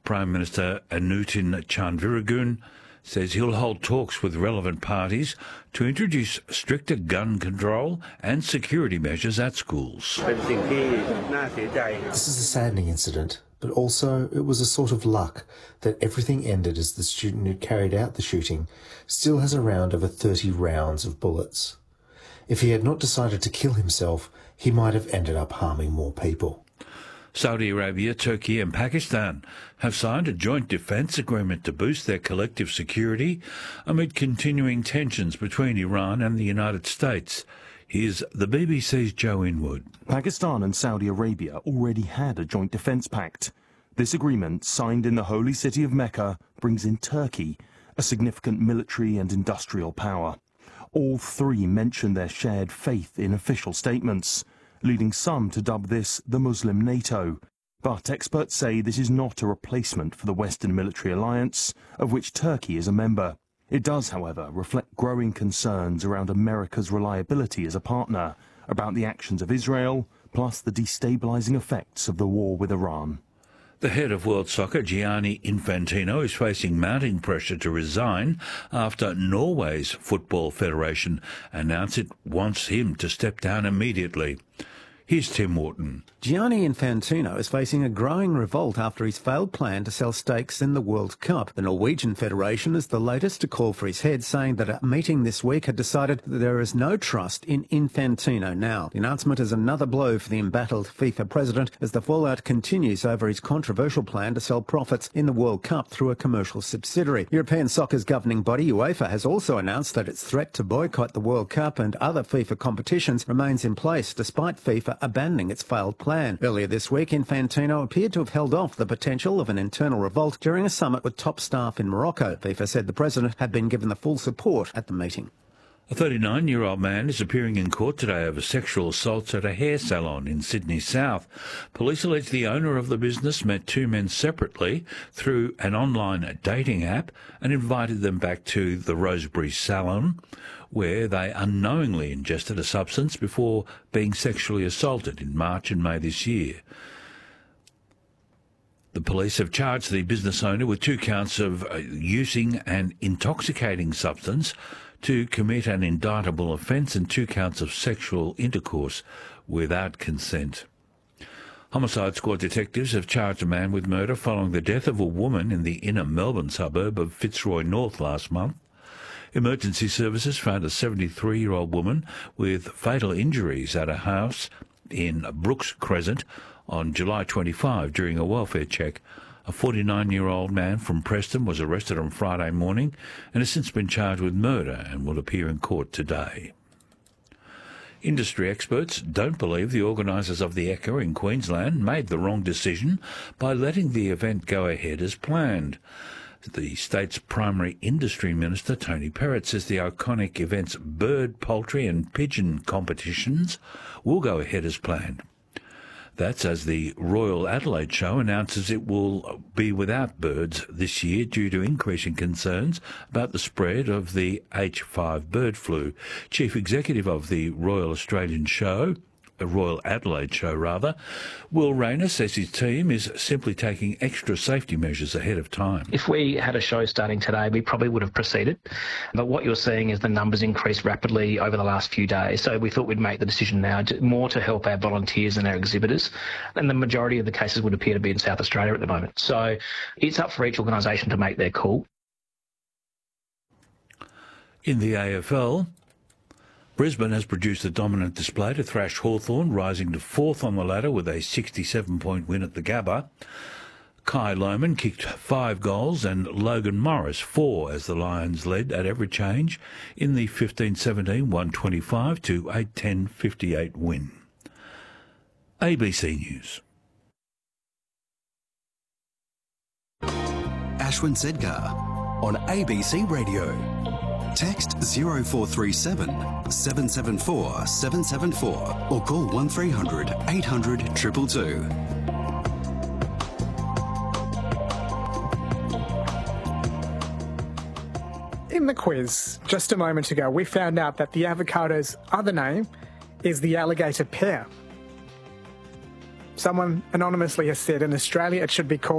Prime Minister Anutin Chandragoopan says he'll hold talks with relevant parties to introduce stricter gun control and security measures at schools. This is a saddening incident, but also it was a sort of luck that everything ended as the student who carried out the shooting still has around over 30 rounds of bullets. If he had not decided to kill himself, he might have ended up harming more people. Saudi Arabia, Turkey and Pakistan have signed a joint defence agreement to boost their collective security amid continuing tensions between Iran and the United States. Here's the BBC's Joe Inwood. Pakistan and Saudi Arabia already had a joint defence pact. This agreement, signed in the holy city of Mecca, brings in Turkey, a significant military and industrial power. All three mention their shared faith in official statements, leading some to dub this the Muslim NATO. But experts say this is not a replacement for the Western military alliance, of which Turkey is a member. It does, however, reflect growing concerns around America's reliability as a partner, about the actions of Israel, plus the destabilising effects of the war with Iran. The head of World Soccer, Gianni Infantino, is facing mounting pressure to resign after Norway's Football Federation announced it wants him to step down immediately. Here's Tim Wharton. Gianni Infantino is facing a growing revolt after his failed plan to sell stakes in the World Cup. The Norwegian Federation is the latest to call for his head, saying that a meeting this week had decided that there is no trust in Infantino now. The announcement is another blow for the embattled FIFA president as the fallout continues over his controversial plan to sell profits in the World Cup through a commercial subsidiary. European soccer's governing body, UEFA, has also announced that its threat to boycott the World Cup and other FIFA competitions remains in place, despite FIFA abandoning its failed plan. Earlier this week, Infantino appeared to have held off the potential of an internal revolt during a summit with top staff in Morocco. FIFA said the president had been given the full support at the meeting. A 39-year-old man is appearing in court today over sexual assaults at a hair salon in Sydney South. Police allege the owner of the business met two men separately through an online dating app and invited them back to the Rosebery salon, where they unknowingly ingested a substance before being sexually assaulted in March and May this year. The police have charged the business owner with 2 counts of using an intoxicating substance to commit an indictable offence and 2 counts of sexual intercourse without consent. Homicide Squad detectives have charged a man with murder following the death of a woman in the inner Melbourne suburb of Fitzroy North last month. Emergency services found a 73-year-old woman with fatal injuries at a house in Brooks Crescent on July 25 during a welfare check. A 49-year-old man from Preston was arrested on Friday morning and has since been charged with murder and will appear in court today. Industry experts don't believe the organisers of the Ekka in Queensland made the wrong decision by letting the event go ahead as planned. The state's primary industry minister, Tony Perrott, says the iconic event's bird, poultry and pigeon competitions will go ahead as planned. That's as the Royal Adelaide Show announces it will be without birds this year due to increasing concerns about the spread of the H5 bird flu. Chief Executive of the Royal Adelaide Show, Will Rayner, says his team is simply taking extra safety measures ahead of time. If we had a show starting today, we probably would have proceeded. But what you're seeing is the numbers increase rapidly over the last few days. So we thought we'd make the decision now more to help our volunteers and our exhibitors. And the majority of the cases would appear to be in South Australia at the moment. So it's up for each organisation to make their call. In the AFL, Brisbane has produced a dominant display to thrash Hawthorn, rising to 4th on the ladder with a 67-point win at the Gabba. Kai Lohmann kicked 5 goals and Logan Morris 4 as the Lions led at every change in the 15-17 125 to 8-10-58 win. ABC News. Ashwin Sedgar on ABC Radio. Text 0437 774 774 or call 1300 800 222. In the quiz just a moment ago, we found out that the avocado's other name is the alligator pear. Someone anonymously has said in Australia it should be called